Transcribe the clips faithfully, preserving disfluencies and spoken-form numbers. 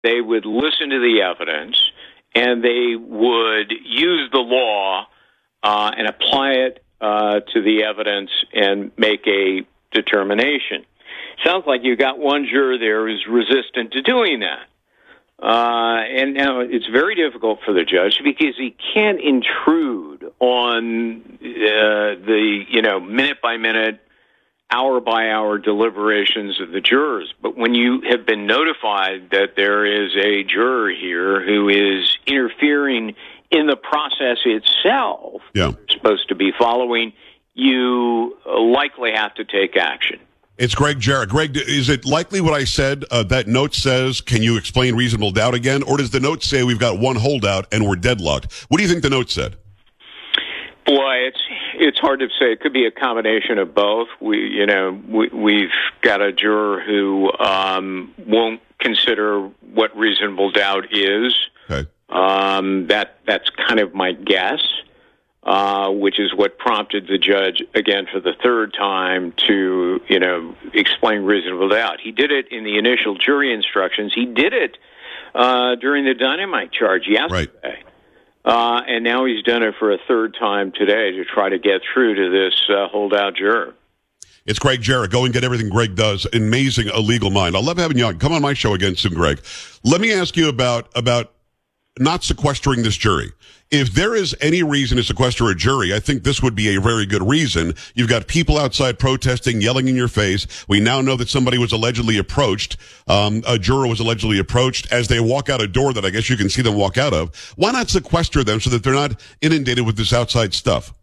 they would listen to the evidence, and they would use the law uh, and apply it uh, to the evidence and make a determination. Sounds like you got one juror there who's resistant to doing that. Uh, and now it's very difficult for the judge because he can't intrude on uh, the, you know, minute-by-minute, hour-by-hour deliberations of the jurors. But when you have been notified that there is a juror here who is interfering in the process itself, yeah. you're supposed to be following, you likely have to take action. It's Greg Jarrett. Greg, is it likely what I said, uh, that note says, can you explain reasonable doubt again? Or does the note say we've got one holdout and we're deadlocked? What do you think the note said? Boy, it's it's hard to say. It could be a combination of both. We, you know, we, we've got a juror who um, won't consider what reasonable doubt is. Okay. Um, that that's kind of my guess. Uh, which is what prompted the judge, again, for the third time to, you know, explain reasonable doubt. He did it in the initial jury instructions. He did it uh, during the dynamite charge yesterday. Right. Uh, and now he's done it for a third time today to try to get through to this uh, holdout juror. It's Greg Jarrett. Go and get everything Greg does. Amazing, a legal mind. I love having you on. Come on my show again soon, Greg. Let me ask you about about not sequestering this jury. If there is any reason to sequester a jury, I think this would be a very good reason. You've got people outside protesting, yelling in your face. We now know that somebody was allegedly approached. Um, a juror was allegedly approached as they walk out a door that I guess you can see them walk out of. Why not sequester them so that they're not inundated with this outside stuff?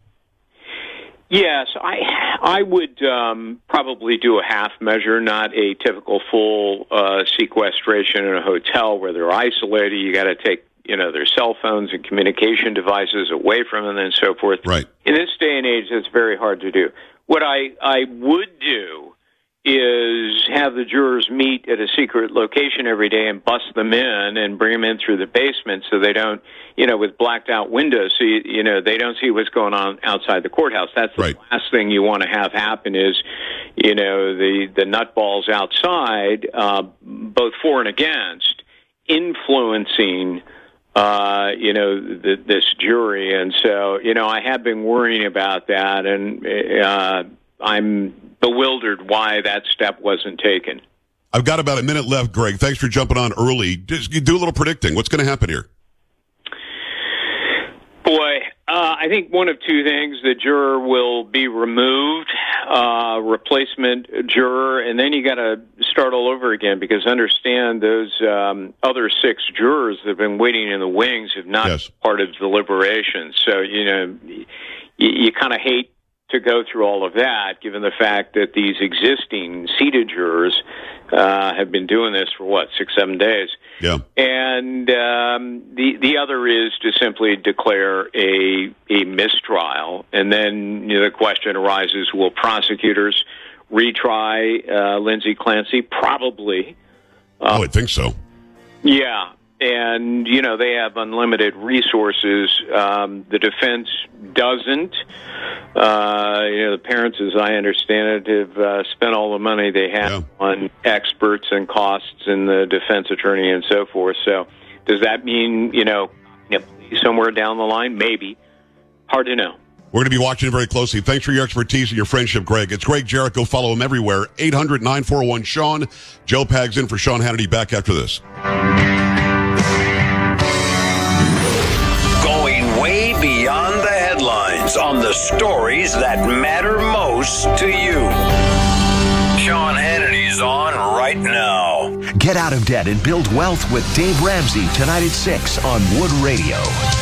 Yes, I I would um, probably do a half measure, not a typical full uh, sequestration in a hotel where they're isolated. You got to take, you know, their cell phones and communication devices away from them and so forth. Right. In this day and age, it's very hard to do. What I, I would do is have the jurors meet at a secret location every day and bust them in and bring them in through the basement so they don't, you know, with blacked out windows, so you, you know, they don't see what's going on outside the courthouse. That's the right. last thing you want to have happen is, you know, the, the nutballs outside, uh, both for and against, influencing Uh, you know, th- this jury. And so, you know, I have been worrying about that, and uh, I'm bewildered why that step wasn't taken. I've got about a minute left, Greg. Thanks for jumping on early. Just do a little predicting. What's going to happen here? Boy, uh, I think one of two things. The juror will be removed, uh, replacement juror, and then you got to start all over again, because understand those um, other six jurors that have been waiting in the wings have not yes. been part of deliberations. So, you know, you, you kind of hate to go through all of that, given the fact that these existing seated jurors uh, have been doing this for, what, six, seven days. Yeah. And um, the the other is to simply declare a a mistrial, and then, you know, the question arises: will prosecutors retry uh, Lindsay Clancy? Probably. Uh, I would think so. Yeah, and you know they have unlimited resources. Um, the defense doesn't. Uh, you know, the parents, as I understand it, have uh, spent all the money they have yeah. on experts and costs and the defense attorney and so forth. So does that mean, you know, somewhere down the line? Maybe. Hard to know. We're going to be watching it very closely. Thanks for your expertise and your friendship, Greg. It's Greg Jarrett. Go follow him everywhere. eight hundred nine four one Sean. Joe Pags in for Sean Hannity. Back after this. Going way beyond the headlines on the stories that matter most to you. Sean Hannity's on right now. Get out of debt and build wealth with Dave Ramsey tonight at six on Wood Radio.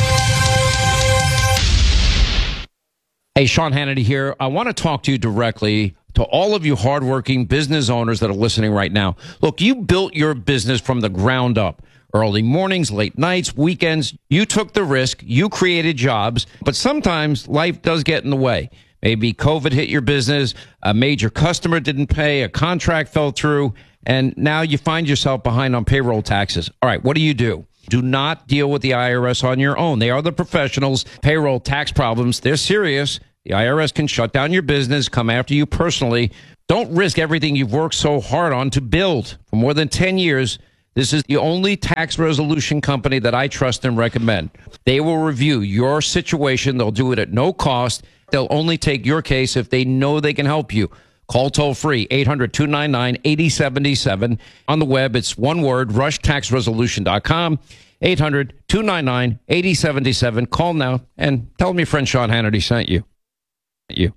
Hey, Sean Hannity here. I want to talk to you directly, to all of you hardworking business owners that are listening right now. Look, you built your business from the ground up. Early mornings, late nights, weekends. You took the risk. You created jobs. But sometimes life does get in the way. Maybe COVID hit your business, a major customer didn't pay, a contract fell through, and now you find yourself behind on payroll taxes. All right, what do you do? Do not deal with the I R S on your own. They are the professionals. Payroll tax problems, they're serious. The I R S can shut down your business, come after you personally. Don't risk everything you've worked so hard on to build. For more than ten years, This is the only tax resolution company that I trust and recommend. They will review your situation. They'll do it at no cost. They'll only take your case if they know they can help you. Call toll free, eight hundred, two nine nine, eight oh seven seven. On the web, it's one word, rush tax resolution dot com. eight hundred, two nine nine, eight oh seven seven. Call now and tell them your friend Sean Hannity sent you. You.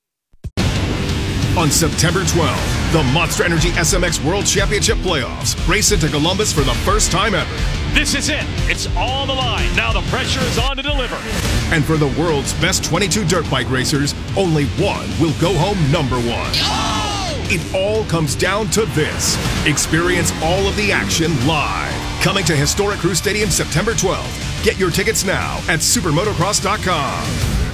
On September twelfth, the Monster Energy S M X World Championship Playoffs race into Columbus for the first time ever. This is it. It's on the line. Now the pressure is on to deliver. And for the world's best twenty-two dirt bike racers, only one will go home number one. Oh! It all comes down to this. Experience all of the action live. Coming to historic Crew Stadium September twelfth. Get your tickets now at supermotocross dot com.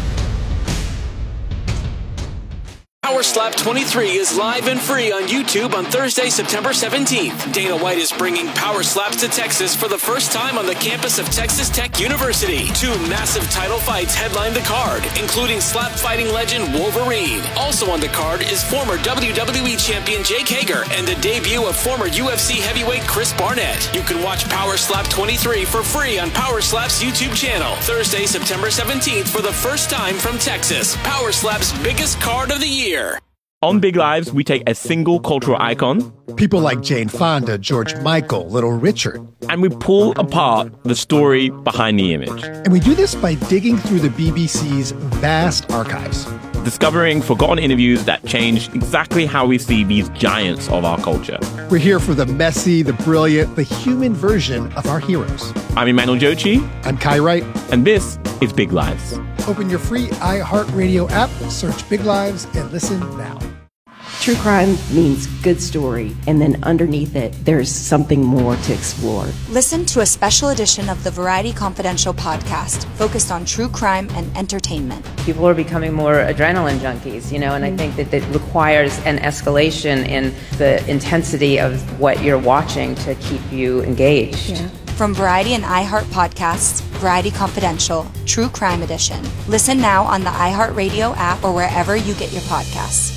Power Slap twenty-three is live and free on YouTube on Thursday, September seventeenth. Dana White is bringing Power Slaps to Texas for the first time on the campus of Texas Tech University. Two massive title fights headline the card, including slap fighting legend Wolverine. Also on the card is former W W E champion Jake Hager and the debut of former U F C heavyweight Chris Barnett. You can watch Power Slap twenty-three for free on Power Slap's YouTube channel. Thursday, September seventeenth for the first time from Texas. Power Slap's biggest card of the year. On Big Lives, we take a single cultural icon, people like Jane Fonda, George Michael, Little Richard, and we pull apart the story behind the image. And we do this by digging through the B B C's vast archives, discovering forgotten interviews that changed exactly how we see these giants of our culture. We're here for the messy, the brilliant, the human version of our heroes. I'm Emmanuel Jochi. I'm Kai Wright. And this is Big Lives. Open your free iHeartRadio app, search Big Lives, and listen now. True crime means good story, and then underneath it, there's something more to explore. Listen to a special edition of the Variety Confidential podcast focused on true crime and entertainment. People are becoming more adrenaline junkies, you know, and I think that it requires an escalation in the intensity of what you're watching to keep you engaged. Yeah. From Variety and iHeart Podcasts, Variety Confidential, True Crime Edition. Listen now on the iHeartRadio app or wherever you get your podcasts.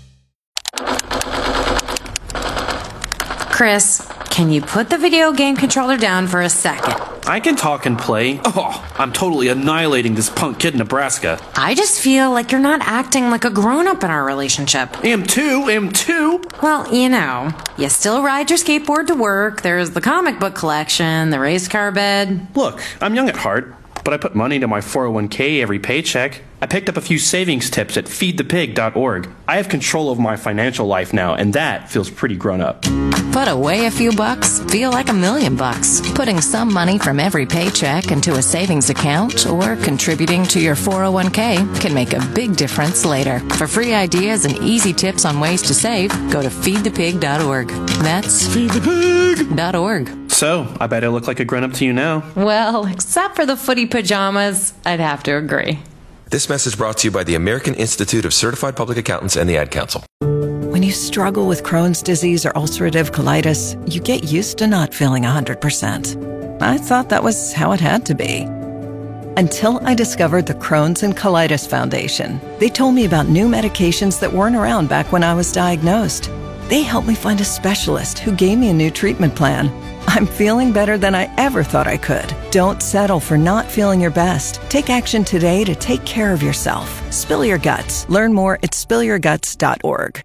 Chris, can you put the video game controller down for a second? I can talk and play. Oh, I'm totally annihilating this punk kid in Nebraska. I just feel like you're not acting like a grown-up in our relationship. Am too, am too. Well, you know, you still ride your skateboard to work, there's the comic book collection, the race car bed. Look, I'm young at heart, but I put money into my four oh one k every paycheck. I picked up a few savings tips at feed the pig dot org. I have control of my financial life now, and that feels pretty grown up. Put away a few bucks, feel like a million bucks. Putting some money from every paycheck into a savings account or contributing to your four oh one k can make a big difference later. For free ideas and easy tips on ways to save, go to feed the pig dot org. That's feed the pig dot org. So, I bet I look like a grown-up to you now. Well, except for the footy pajamas, I'd have to agree. This message brought to you by the American Institute of Certified Public Accountants and the Ad Council. When you struggle with Crohn's disease or ulcerative colitis, you get used to not feeling one hundred percent. I thought that was how it had to be. Until I discovered the Crohn's and Colitis Foundation. They told me about new medications that weren't around back when I was diagnosed. They helped me find a specialist who gave me a new treatment plan. I'm feeling better than I ever thought I could. Don't settle for not feeling your best. Take action today to take care of yourself. Spill your guts. Learn more at spill your guts dot org.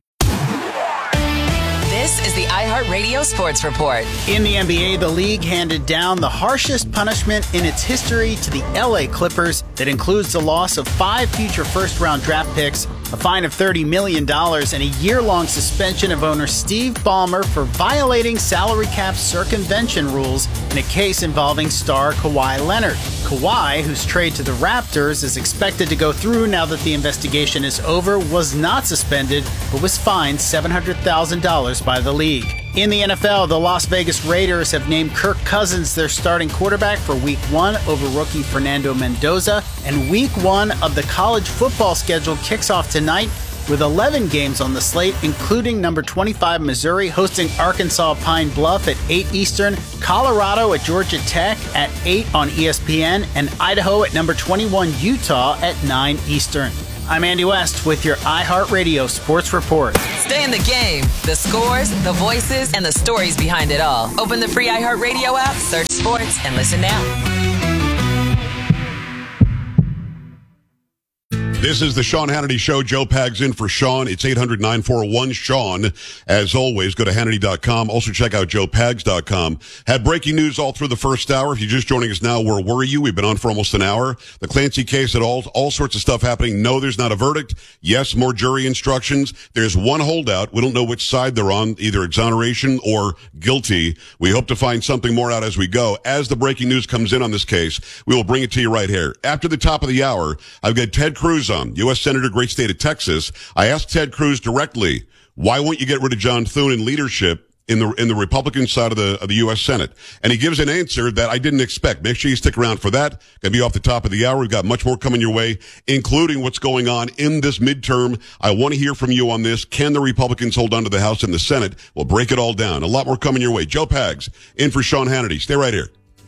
This is the iHeartRadio Sports Report. In the N B A, the league handed down the harshest punishment in its history to the L A Clippers that includes the loss of five future first-round draft picks, a fine of thirty million dollars, and a year-long suspension of owner Steve Ballmer for violating salary cap circumvention rules in a case involving star Kawhi Leonard. Kawhi, whose trade to the Raptors is expected to go through now that the investigation is over, was not suspended, but was fined seven hundred thousand dollars by the league. In the N F L, the Las Vegas Raiders have named Kirk Cousins their starting quarterback for Week one over rookie Fernando Mendoza, and Week one of the college football schedule kicks off tonight with eleven games on the slate, including number twenty-five Missouri hosting Arkansas Pine Bluff at eight Eastern, Colorado at Georgia Tech at eight on E S P N, and Idaho at number twenty-one Utah at nine Eastern. I'm Andy West with your iHeartRadio Sports Report. Stay in the game. The scores, the voices, and the stories behind it all. Open the free iHeartRadio app, search sports, and listen now. This is the Sean Hannity Show. Joe Pags in for Sean. It's eight hundred, nine four one, Sean. As always, go to Hannity dot com. Also check out Joe Pags dot com. Had breaking news all through the first hour. If you're just joining us now, where were you? We've been on for almost an hour. The Clancy case at all, all sorts of stuff happening. No, there's not a verdict. Yes, more jury instructions. There's one holdout. We don't know which side they're on, either exoneration or guilty. We hope to find something more out as we go. As the breaking news comes in on this case, we will bring it to you right here. After the top of the hour, I've got Ted Cruz on, U S Senator, great state of Texas. I asked Ted Cruz directly, why won't you get rid of John Thune in leadership in the in the Republican side of the of the U S Senate? And he gives an answer that I didn't expect. Make sure you stick around for that. Gonna be off the top of the hour. We've got much more coming your way, including what's going on in this midterm. I want to hear from you on this. Can the Republicans hold on to the House and the Senate? We'll break it all down. A lot more coming your way. Joe Pags in for Sean Hannity. Stay right here.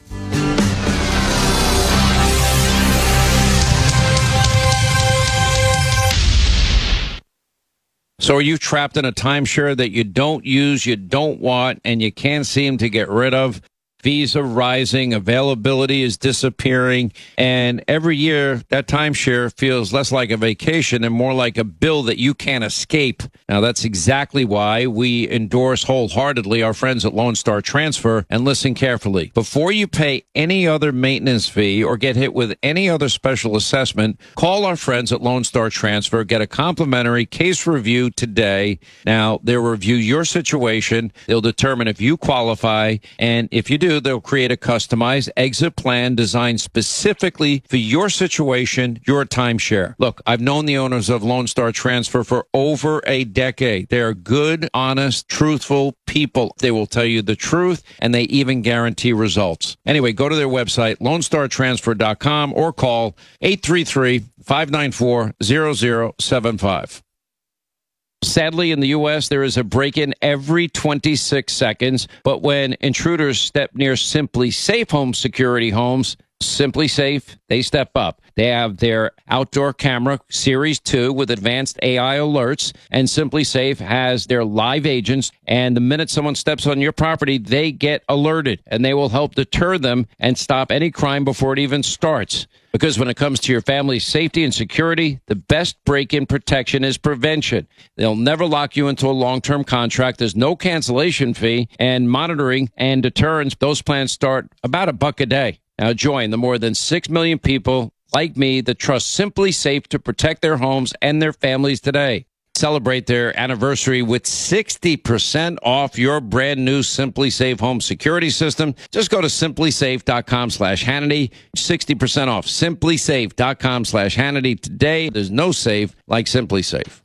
So are you trapped in a timeshare that you don't use, you don't want, and you can't seem to get rid of? Fees are rising, availability is disappearing, and every year that timeshare feels less like a vacation and more like a bill that you can't escape. Now, that's exactly why we endorse wholeheartedly our friends at Lone Star Transfer, and listen carefully. Before you pay any other maintenance fee or get hit with any other special assessment, call our friends at Lone Star Transfer, get a complimentary case review today. Now, they'll review your situation, they'll determine if you qualify, and if you do, they'll create a customized exit plan designed specifically for your situation, your timeshare. Look, I've known the owners of Lone Star Transfer for over a decade. They are good, honest, truthful people. They will tell you the truth, and they even guarantee results. Anyway, go to their website, lone star transfer dot com, or call eight three three, five nine four, zero zero seven five. Sadly, in the U S, there is a break-in every twenty-six seconds, but when intruders step near Simply Safe Home Security homes, Simply Safe, they step up. They have their outdoor camera, Series two, with advanced A I alerts, and Simply Safe has their live agents, and the minute someone steps on your property, they get alerted, and they will help deter them and stop any crime before it even starts. Because when it comes to your family's safety and security, the best break-in protection is prevention. They'll never lock you into a long-term contract. There's no cancellation fee, and monitoring and deterrence, those plans start about a buck a day. Now join the more than six million people like me that trust Simply Safe to protect their homes and their families today. Celebrate their anniversary with sixty percent off your brand new Simply Safe home security system. Just go to simply safe dot com slash Hannity. sixty percent off. simply safe dot com slash Hannity today. There's no safe like Simply Safe.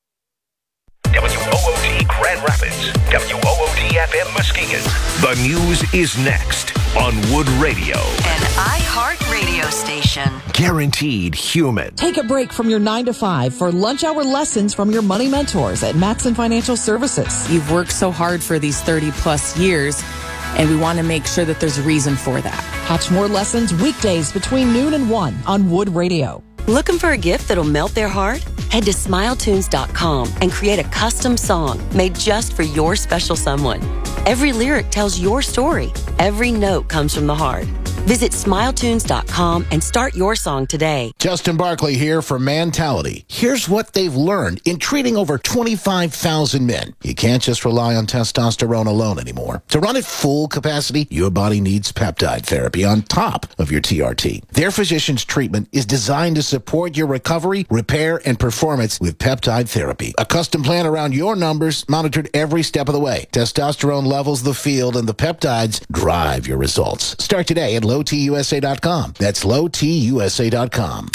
W O O D Grand Rapids. W O O D F M Muskegon. The news is next on Wood Radio. An iHeart radio station. Guaranteed human. Take a break from your nine to five for lunch hour lessons from your money mentors at Matson Financial Services. You've worked so hard for these thirty plus years, and we want to make sure that there's a reason for that. Catch more lessons weekdays between noon and one on Wood Radio. Looking for a gift that'll melt their heart? Head to smile tunes dot com and create a custom song made just for your special someone. Every lyric tells your story. Every note comes from the heart. Visit smile tunes dot com and start your song today. Justin Barkley here for Mentality. Here's what they've learned in treating over twenty-five thousand men. You can't just rely on testosterone alone anymore. To run at full capacity, your body needs peptide therapy on top of your T R T. Their physician's treatment is designed to support your recovery, repair, and performance with peptide therapy. A custom plan around your numbers, monitored every step of the way. Testosterone levels the field, and the peptides drive your results. Start today at low t u s a dot com. That's low t u s a dot com.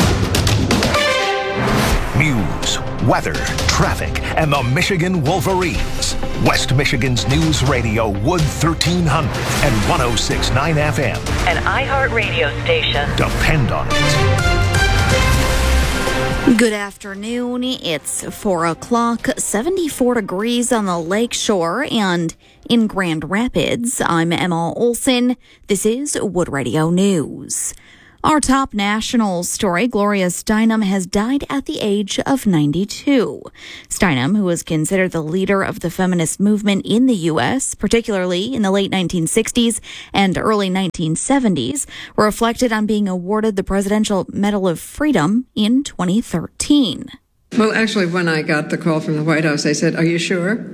News, weather, traffic, and the Michigan Wolverines. West Michigan's News Radio, Wood thirteen hundred and one oh six point nine F M. An iHeart radio station. Depend on it. Good afternoon. It's four o'clock, seventy-four degrees on the lake shore and in Grand Rapids. I'm Emma Olson. This is Wood Radio News. Our top national story, Gloria Steinem has died at the age of ninety-two. Steinem, who was considered the leader of the feminist movement in the U S, particularly in the late nineteen sixties and early nineteen seventies, reflected on being awarded the Presidential Medal of Freedom in twenty thirteen. Well, actually, when I got the call from the White House, I said, "Are you sure?"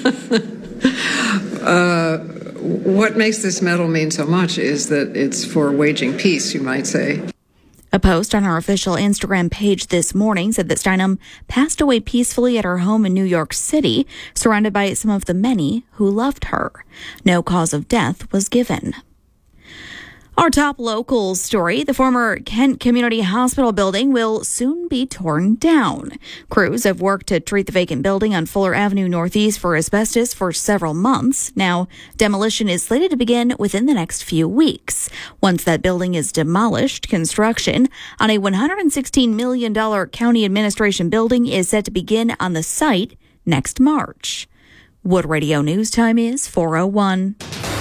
uh, What makes this medal mean so much is that it's for waging peace, you might say. A post on her official Instagram page this morning said that Steinem passed away peacefully at her home in New York City, surrounded by some of the many who loved her. No cause of death was given. Our top local story, the former Kent Community Hospital building will soon be torn down. Crews have worked to treat the vacant building on Fuller Avenue Northeast for asbestos for several months. Now, demolition is slated to begin within the next few weeks. Once that building is demolished, construction on a one hundred sixteen million dollars county administration building is set to begin on the site next March. Wood Radio News time is four oh one.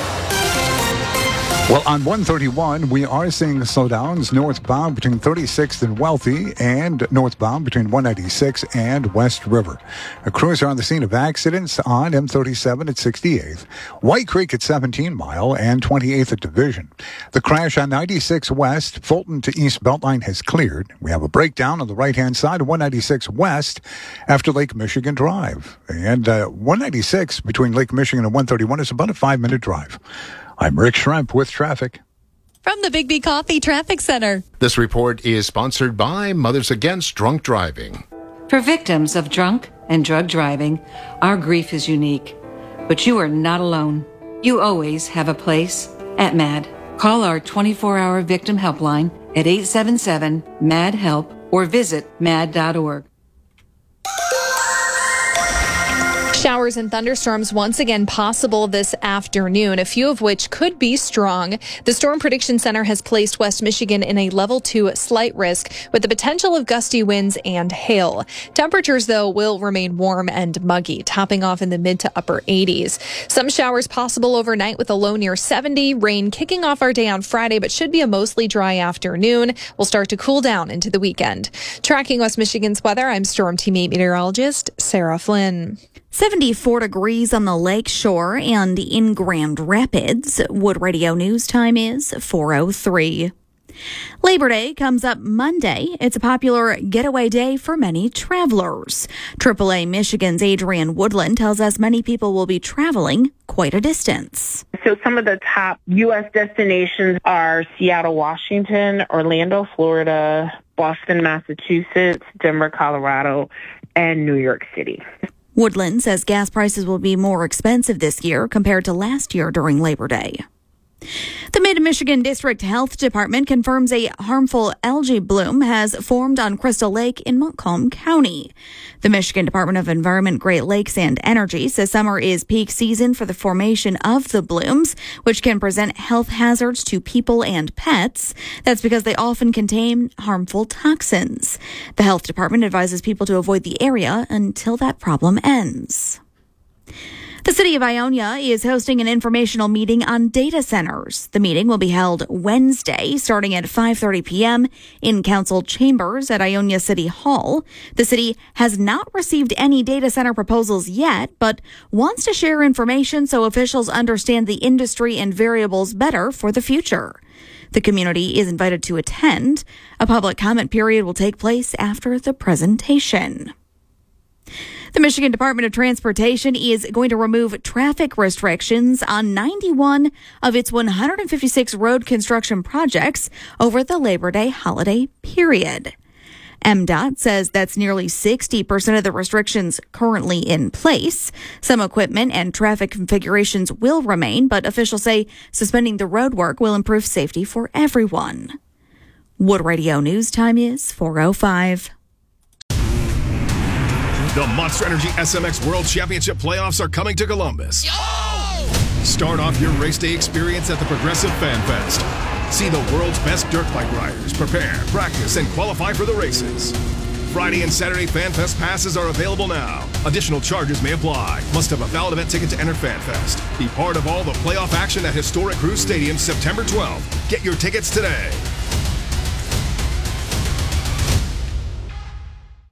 Well, on one thirty-one, we are seeing slowdowns northbound between thirty-sixth and Wealthy and northbound between one ninety-six and West River. The crews are on the scene of accidents on M thirty-seven at sixty-eighth, White Creek at seventeen mile and twenty-eighth at Division. The crash on ninety-six West, Fulton to East Beltline has cleared. We have a breakdown on the right-hand side of one ninety-six West after Lake Michigan Drive. And uh, one ninety-six between Lake Michigan and one thirty-one is about a five-minute drive. I'm Rick Schremp with traffic. From the Big B Coffee Traffic Center. This report is sponsored by Mothers Against Drunk Driving. For victims of drunk and drug driving, our grief is unique. But you are not alone. You always have a place at MAD. Call our twenty-four hour victim helpline at eight seven seven, M A D, HELP or visit mad dot org. Showers and thunderstorms once again possible this afternoon, a few of which could be strong. The Storm Prediction Center has placed West Michigan in a level two slight risk with the potential of gusty winds and hail. Temperatures, though, will remain warm and muggy, topping off in the mid to upper eighties. Some showers possible overnight with a low near seventy. Rain kicking off our day on Friday, but should be a mostly dry afternoon. We'll start to cool down into the weekend. Tracking West Michigan's weather, I'm Storm Team eight meteorologist Sarah Flynn. seventy-four degrees on the lake shore and in Grand Rapids. Wood Radio News time is four oh three. Labor Day comes up Monday. It's a popular getaway day for many travelers. triple A Michigan's Adrienne Woodland tells us many people will be traveling quite a distance. So some of the top U S destinations are Seattle, Washington, Orlando, Florida, Boston, Massachusetts, Denver, Colorado, and New York City. Woodland says gas prices will be more expensive this year compared to last year during Labor Day. The Mid-Michigan District Health Department confirms a harmful algae bloom has formed on Crystal Lake in Montcalm County. The Michigan Department of Environment, Great Lakes, and Energy says summer is peak season for the formation of the blooms, which can present health hazards to people and pets. That's because they often contain harmful toxins. The health department advises people to avoid the area until that problem ends. The city of Ionia is hosting an informational meeting on data centers. The meeting will be held Wednesday, starting at five thirty p.m. in council chambers at Ionia City Hall. The city has not received any data center proposals yet, but wants to share information so officials understand the industry and variables better for the future. The community is invited to attend. A public comment period will take place after the presentation. The Michigan Department of Transportation is going to remove traffic restrictions on ninety-one of its one hundred fifty-six road construction projects over the Labor Day holiday period. M D O T says that's nearly sixty percent of the restrictions currently in place. Some equipment and traffic configurations will remain, but officials say suspending the road work will improve safety for everyone. Wood Radio News time is four oh five. The Monster Energy S M X World Championship playoffs are coming to Columbus. Yo! Start off your race day experience at the Progressive Fan Fest. See the world's best dirt bike riders prepare, practice, and qualify for the races. Friday and Saturday Fan Fest passes are available now. Additional charges may apply. Must have a valid event ticket to enter Fan Fest. Be part of all the playoff action at historic Cruise Stadium September twelfth. Get your tickets today.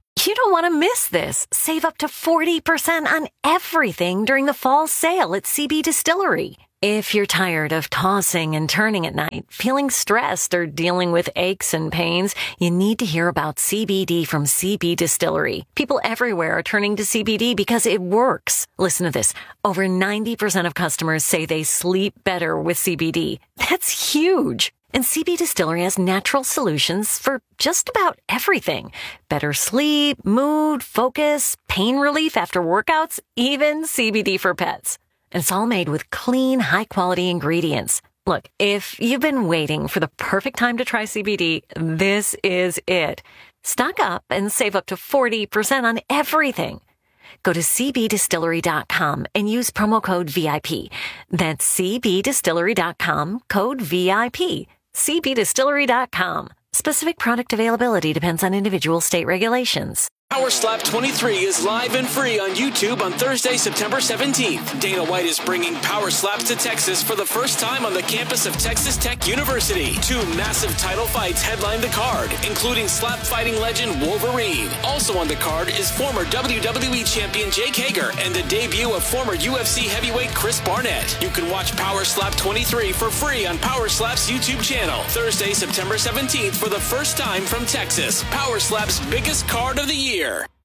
You don't want to miss this. Save up to forty percent on everything during the fall sale at C B Distillery. If you're tired of tossing and turning at night, feeling stressed, or dealing with aches and pains, you need to hear about C B D from C B Distillery. People everywhere are turning to C B D because it works. Listen to this. Over ninety percent of customers say they sleep better with C B D. That's huge. And C B Distillery has natural solutions for just about everything. Better sleep, mood, focus, pain relief after workouts, even C B D for pets. And it's all made with clean, high-quality ingredients. Look, if you've been waiting for the perfect time to try C B D, this is it. Stock up and save up to forty percent on everything. Go to c b distillery dot com and use promo code V I P. That's c b distillery dot com, code V I P. c b distillery dot com. Specific product availability depends on individual state regulations. Power Slap twenty-three is live and free on YouTube on Thursday, September seventeenth. Dana White is bringing Power Slaps to Texas for the first time on the campus of Texas Tech University. Two massive title fights headline the card, including slap fighting legend Wolverine. Also on the card is former W W E champion Jake Hager and the debut of former U F C heavyweight Chris Barnett. You can watch Power Slap twenty-three for free on Power Slap's YouTube channel. Thursday, September seventeenth for the first time from Texas. Power Slap's biggest card of the year.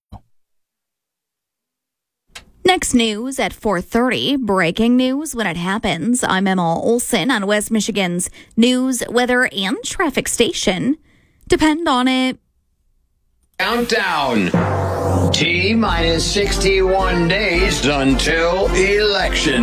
Next news at four thirty. Breaking news when it happens. I'm Emma Olson on West Michigan's news, weather, and traffic station. Depend on it. Countdown. T minus sixty-one days until election